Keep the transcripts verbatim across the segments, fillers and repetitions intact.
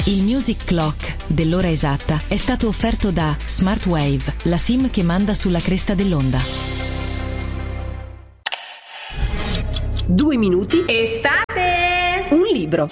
Il Music Clock dell'ora esatta è stato offerto da Smartwave, la SIM che manda sulla cresta dell'onda. Due minuti. Estate! Un libro.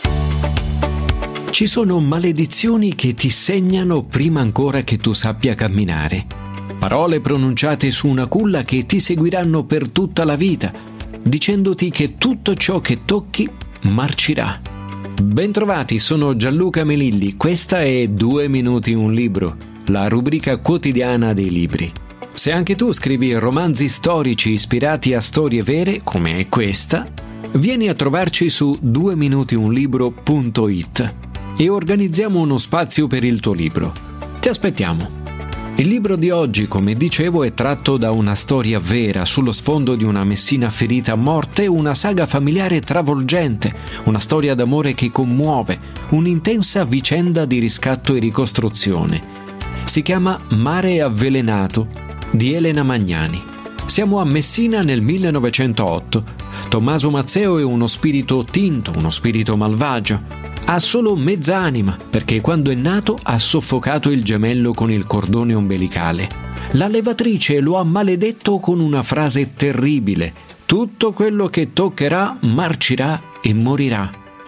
Ci sono maledizioni che ti segnano prima ancora che tu sappia camminare. Parole pronunciate su una culla che ti seguiranno per tutta la vita, dicendoti che tutto ciò che tocchi marcirà. Bentrovati, sono Gianluca Melilli, questa è Due Minuti Un Libro, la rubrica quotidiana dei libri. Se anche tu scrivi romanzi storici ispirati a storie vere, come è questa, vieni a trovarci su due minuti un libro punto it e organizziamo uno spazio per il tuo libro. Ti aspettiamo. Il libro di oggi, come dicevo, è tratto da una storia vera sullo sfondo di una Messina ferita a morte, una saga familiare travolgente, una storia d'amore che commuove, un'intensa vicenda di riscatto e ricostruzione. Si chiama Mare avvelenato di Elena Magnani. Siamo a Messina nel millenovecentootto. Tommaso Mazzeo è uno spirito tinto, uno spirito malvagio. Ha solo mezza anima, perché quando è nato ha soffocato il gemello con il cordone ombelicale. La levatrice lo ha maledetto con una frase terribile: tutto quello che toccherà marcirà e morirà.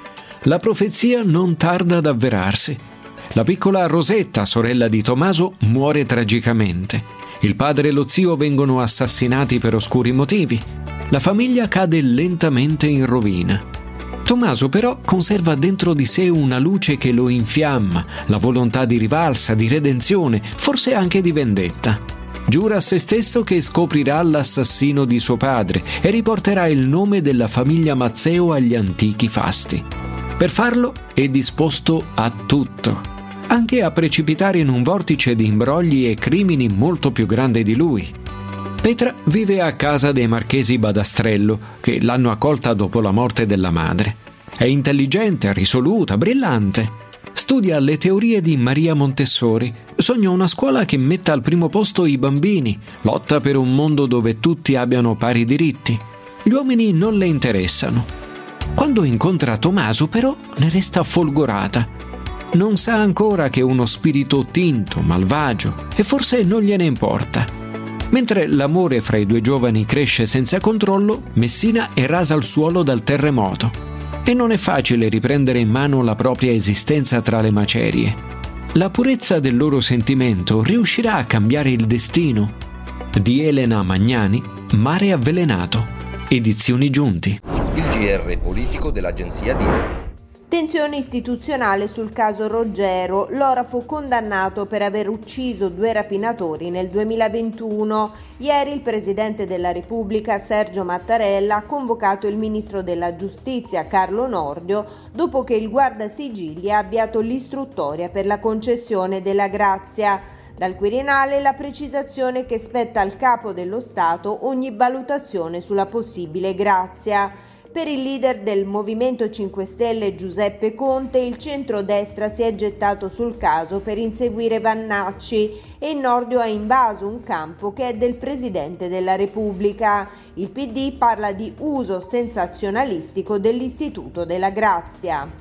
La profezia non tarda ad avverarsi. La piccola Rosetta, sorella di Tommaso, muore tragicamente. Il padre e lo zio vengono assassinati per oscuri motivi. La famiglia cade lentamente in rovina. Tommaso però conserva dentro di sé una luce che lo infiamma, la volontà di rivalsa, di redenzione, forse anche di vendetta. Giura a se stesso che scoprirà l'assassino di suo padre e riporterà il nome della famiglia Mazzeo agli antichi fasti. Per farlo è disposto a tutto, anche a precipitare in un vortice di imbrogli e crimini molto più grande di lui. Petra vive a casa dei marchesi Badastrello, che l'hanno accolta dopo la morte della madre. È intelligente, risoluta, brillante. Studia le teorie di Maria Montessori, sogna una scuola che metta al primo posto i bambini, lotta per un mondo dove tutti abbiano pari diritti. Gli uomini non le interessano. Quando incontra Tommaso, però, ne resta folgorata. Non sa ancora che è uno spirito tinto, malvagio, e forse non gliene importa. Mentre l'amore fra i due giovani cresce senza controllo, Messina è rasa al suolo dal terremoto e non è facile riprendere in mano la propria esistenza tra le macerie. La purezza del loro sentimento riuscirà a cambiare il destino. Di Elena Magnani, Mare avvelenato, edizioni Giunti. Il G R politico dell'agenzia Dino. Tensione istituzionale sul caso Roggero. L'orafo condannato per aver ucciso due rapinatori nel duemilaventuno. Ieri il Presidente della Repubblica, Sergio Mattarella, ha convocato il Ministro della Giustizia, Carlo Nordio, dopo che il Guardasigilli ha avviato l'istruttoria per la concessione della grazia. Dal Quirinale la precisazione che spetta al Capo dello Stato ogni valutazione sulla possibile grazia. Per il leader del Movimento cinque Stelle Giuseppe Conte, il centrodestra si è gettato sul caso per inseguire Vannacci e Nordio ha invaso un campo che è del Presidente della Repubblica. Il P D parla di uso sensazionalistico dell'istituto della grazia.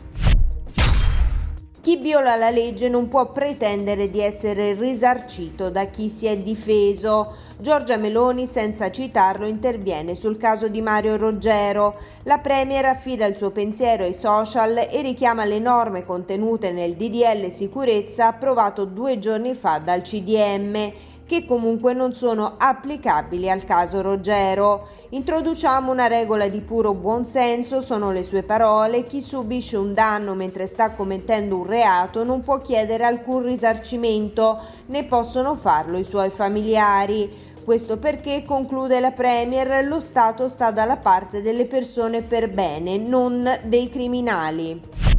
Chi viola la legge non può pretendere di essere risarcito da chi si è difeso. Giorgia Meloni, senza citarlo, interviene sul caso di Mario Roggero. La Premier affida il suo pensiero ai social e richiama le norme contenute nel D D L sicurezza approvato due giorni fa dal C D M, che comunque non sono applicabili al caso Roggero. Introduciamo una regola di puro buonsenso, sono le sue parole: chi subisce un danno mentre sta commettendo un reato non può chiedere alcun risarcimento, né possono farlo i suoi familiari. Questo perché, conclude la Premier, lo Stato sta dalla parte delle persone per bene, non dei criminali.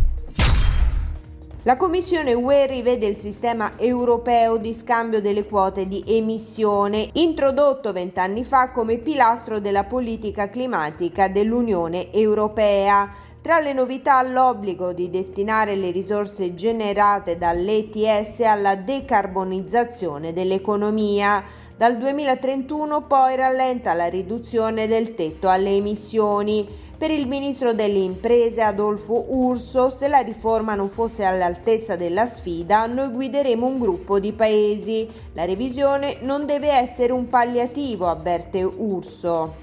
La Commissione U E rivede il sistema europeo di scambio delle quote di emissione, introdotto vent'anni fa come pilastro della politica climatica dell'Unione Europea. Tra le novità l'obbligo di destinare le risorse generate dall'E T S alla decarbonizzazione dell'economia. Dal duemilatrentuno poi rallenta la riduzione del tetto alle emissioni. Per il ministro delle imprese Adolfo Urso, se la riforma non fosse all'altezza della sfida, noi guideremo un gruppo di paesi. La revisione non deve essere un palliativo, avverte Urso.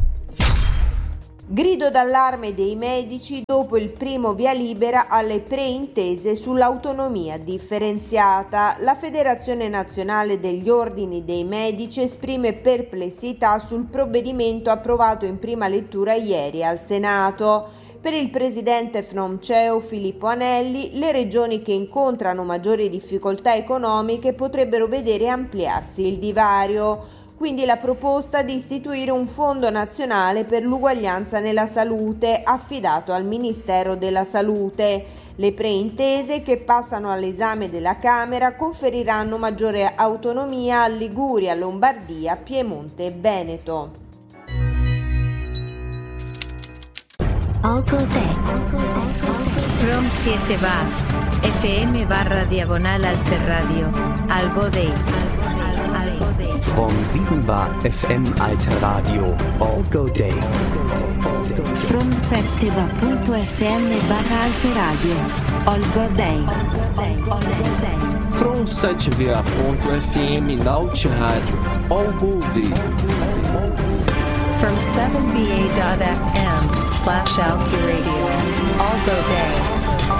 Grido d'allarme dei medici dopo il primo via libera alle preintese sull'autonomia differenziata. La Federazione Nazionale degli Ordini dei Medici esprime perplessità sul provvedimento approvato in prima lettura ieri al Senato. Per il presidente FNOMCEO Filippo Anelli, le regioni che incontrano maggiori difficoltà economiche potrebbero vedere ampliarsi il divario. Quindi la proposta di istituire un fondo nazionale per l'uguaglianza nella salute affidato al Ministero della Salute. Le preintese che passano all'esame della Camera conferiranno maggiore autonomia a Liguria, Lombardia, Piemonte e Veneto. From siete var, F M barra diagonal alterradio, Algo Day. From sieben bar F M Alterradio, Algo Day. From sette bar punto F M barra Alterradio, Algo Day. From sete var ponto F M na Alterradio, Algo Day. From seven B A dot F M slash Alterradio, Algo Day.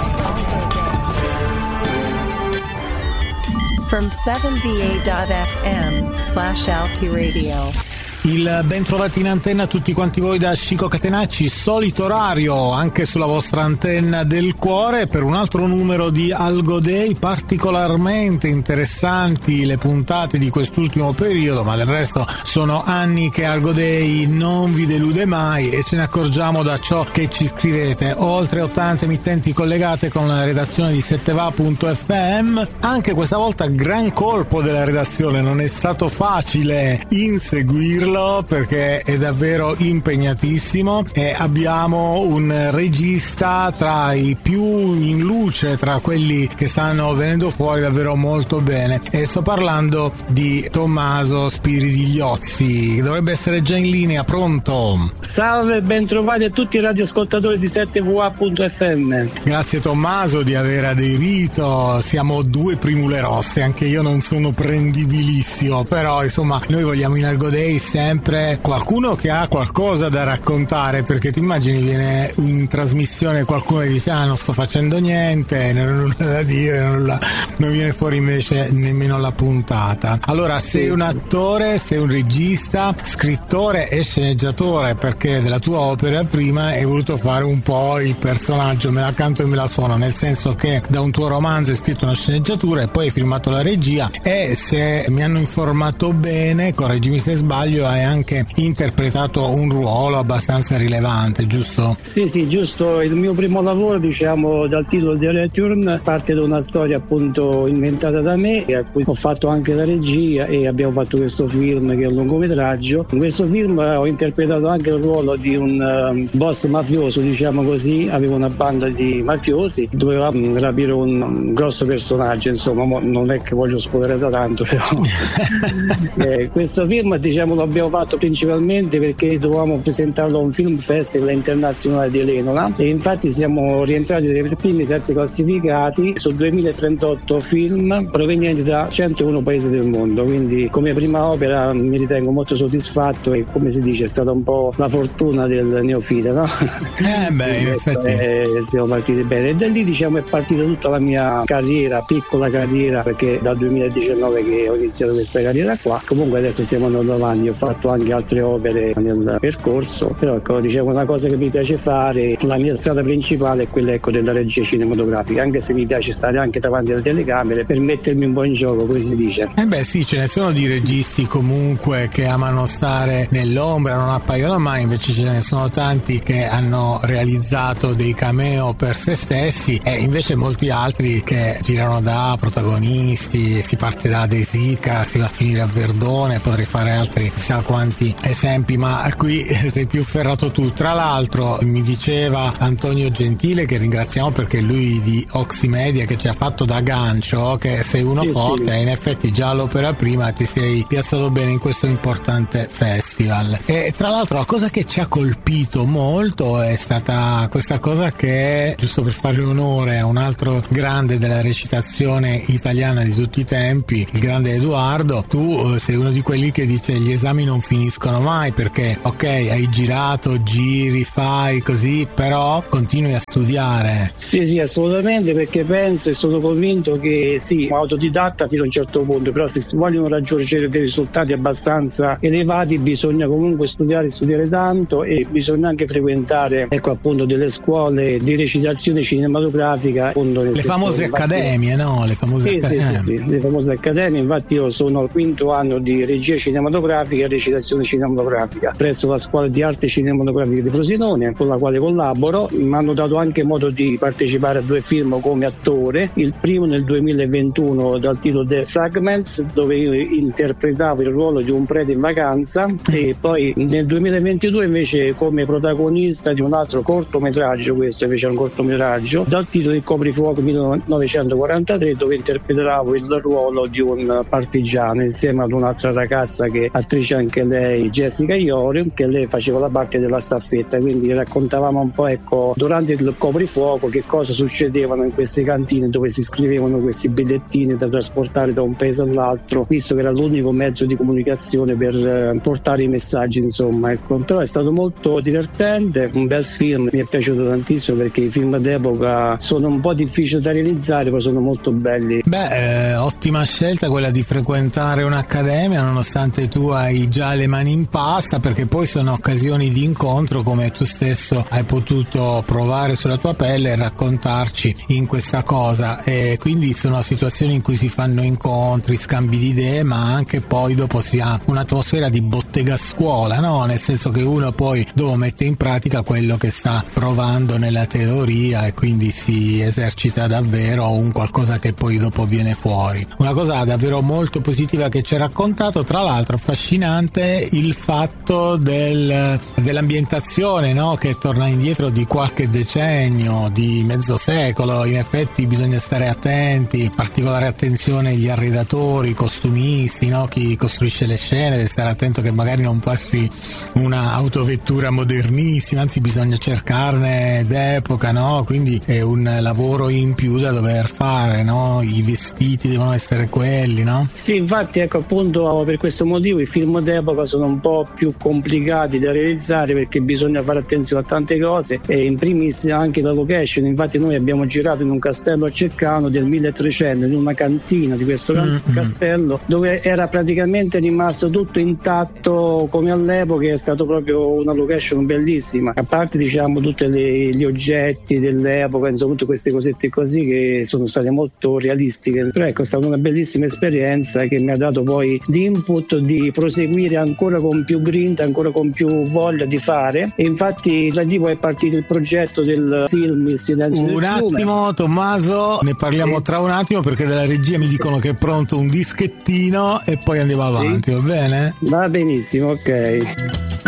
From seven B A dot F M slash Altiradio. Il ben trovati in antenna a tutti quanti voi da Chico Catenacci, solito orario anche sulla vostra antenna del cuore per un altro numero di Algo Day. Particolarmente interessanti le puntate di quest'ultimo periodo, ma del resto sono anni che Algo Day non vi delude mai e ce ne accorgiamo da ciò che ci scrivete. Oltre ottanta emittenti collegate con la redazione di sette va punto F M, anche questa volta gran colpo della redazione, non è stato facile inseguirlo perché è davvero impegnatissimo e abbiamo un regista tra i più in luce, tra quelli che stanno venendo fuori davvero molto bene, e sto parlando di Tommaso Spiridigliozzi. Dovrebbe essere già in linea. Pronto? Salve, ben trovati a tutti i radioascoltatori di sette V A punto F M. Grazie Tommaso di aver aderito. Siamo due primule rosse, anche io non sono prendibilissimo, però insomma noi vogliamo in Algo Day sempre qualcuno che ha qualcosa da raccontare, perché ti immagini viene in trasmissione qualcuno che dice ah non sto facendo niente, non ho nulla da dire, non, la, non viene fuori invece nemmeno la puntata. Allora sei un attore, sei un regista, scrittore e sceneggiatore, perché della tua opera prima hai voluto fare un po' il personaggio, me la canto e me la suono, nel senso che da un tuo romanzo hai scritto una sceneggiatura e poi hai firmato la regia e, se mi hanno informato bene, correggimi se sbaglio, hai anche interpretato un ruolo abbastanza rilevante, giusto? Sì, sì, giusto. Il mio primo lavoro, diciamo, dal titolo di Return, parte da una storia appunto inventata da me, a cui ho fatto anche la regia e abbiamo fatto questo film che è un lungometraggio. In questo film ho interpretato anche il ruolo di un uh, boss mafioso, diciamo così. Avevo una banda di mafiosi, dovevamo rapire un, un grosso personaggio, insomma, non è che voglio spoilerare tanto, però eh, questo film, diciamo, lo abbiamo fatto principalmente perché dovevamo presentarlo a un film festival internazionale di Elenola e infatti siamo rientrati tra i primi sette classificati su duemilatrentotto film provenienti da centouno paesi del mondo, quindi come prima opera mi ritengo molto soddisfatto e, come si dice, è stata un po' la fortuna del neofita, no? Eh beh, in effetti eh, siamo partiti bene e da lì, diciamo, è partita tutta la mia carriera, piccola carriera, perché dal duemiladiciannove che ho iniziato questa carriera qua. Comunque adesso stiamo andando avanti, ho fatto anche altre opere nel percorso, però ecco, diciamo, una cosa che mi piace fare, la mia strada principale è quella, ecco, della regia cinematografica, anche se mi piace stare anche davanti alle telecamere per mettermi un po' in gioco, come si dice. Eh beh sì, ce ne sono di registi comunque che amano stare nell'ombra, non appaiono mai, invece ce ne sono tanti che hanno realizzato dei cameo per se stessi e invece molti altri che girano da protagonisti, si parte da De Sica, si va a finire a Verdone, potrei fare altri chissà quanti esempi, ma qui sei più ferrato tu. Tra l'altro mi diceva Antonio Gentile, che ringraziamo perché lui di Oximedia, che ci ha fatto da gancio, che sei uno sì, forte, sì. E in effetti già all'Opera Prima ti sei piazzato bene in questo importante festival. E tra l'altro la cosa che ci ha colpito molto è stata questa cosa che, giusto per fare onore a un altro grande della recitazione italiana di tutti i tempi, il grande Edoardo, tu sei uno di quelli che dice gli esami non finiscono mai, perché ok, hai girato, giri, fai così, però continui a studiare. Sì, sì, assolutamente, perché penso e sono convinto che sì, autodidatta fino a un certo punto, però se si vogliono raggiungere dei risultati abbastanza elevati bisogna comunque studiare, studiare tanto, e bisogna anche frequentare, ecco, appunto, delle scuole di recitazione cinematografica, appunto, le famose accademie, no? Le famose sì, accademie. Sì, sì, sì, le famose accademie. Infatti io sono al quinto anno di regia cinematografica e recitazione cinematografica presso la scuola di arte cinematografica di Frosinone, con la quale collaboro. Mi hanno dato anche modo di partecipare a due film come attore, il primo nel duemilaventuno dal titolo The Fragments, dove io interpretavo il ruolo di un prete in vacanza, e poi nel duemilaventidue invece come protagonista di un altro cortometraggio, questo invece è un cortometraggio dal titolo Il coprifuoco millenovecentoquarantatré, dove interpretavo il ruolo di un partigiano insieme ad un'altra ragazza che è attrice anche lei, Jessica Iori, che lei faceva la parte della staffetta. Quindi raccontavamo un po', ecco, durante il coprifuoco che cosa succedevano in queste cantine dove si scrivevano questi bigliettini da trasportare da un paese all'altro, visto che era l'unico mezzo di comunicazione per eh, portare i messaggi, insomma, ecco. Però è stato molto divertente, un bel film, mi è piaciuto tantissimo, perché i film d'epoca sono un po' difficili da realizzare, ma sono molto belli. Beh, eh, ottima scelta quella di frequentare un'accademia, nonostante tu hai già le mani in pasta, perché poi sono occasioni di incontro, come tu stesso hai potuto provare sulla tua pelle e raccontarci in questa cosa, e quindi sono situazioni in cui si fanno incontri, scambi di idee, ma anche poi dopo si ha un'atmosfera di bottega scuola, no? Nel senso che uno poi dopo mette in pratica quello che sta provando nella teoria, e quindi si esercita davvero un qualcosa che poi dopo viene fuori. Una cosa davvero molto positiva che ci ha raccontato, tra l'altro affascinante, il fatto del, dell'ambientazione, no? Che torna indietro di qualche decennio, di mezzo secolo. In effetti bisogna stare attenti, particolare attenzione agli arredatori, costumisti, no? Chi costruisce le scene deve stare attento che magari non passi una autovettura modernissima, anzi bisogna cercarne d'epoca, no? Quindi è un lavoro in più da dover fare, no? I vestiti devono essere quelli, no? Sì, infatti, ecco, appunto per questo motivo i film d'epoca sono un po' più complicati da realizzare, perché bisogna fare attenzione a tante cose, e in primis anche la location. Infatti noi abbiamo girato in un castello a Ceccano del milletrecento, in una cantina di questo mm-hmm. castello, dove era praticamente rimasto tutto intatto come all'epoca. È stato proprio una location bellissima, a parte, diciamo, tutti gli oggetti dell'epoca, insomma, tutte queste cosette così che sono state molto realistiche. Però ecco, è stata una bellissima esperienza che mi ha dato poi di input di proseguire ancora con più grinta, ancora con più voglia di fare, e infatti da lì poi è partito il progetto del film Il silenzio del un fiume. Attimo Tommaso, ne parliamo sì. tra un attimo, perché dalla regia mi dicono che è pronto un dischettino e poi andiamo avanti, sì. Va bene? Va benissimo, ok.